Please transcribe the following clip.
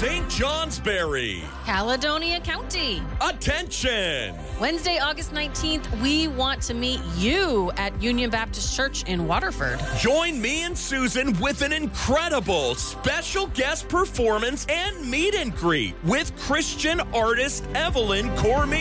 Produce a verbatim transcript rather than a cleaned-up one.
Saint Johnsbury. Caledonia County. Attention! Wednesday, August nineteenth, we want to meet you at Union Baptist Church in Waterford. Join me and Susan with an incredible special guest performance and meet and greet with Christian artist Evelyn Cormier.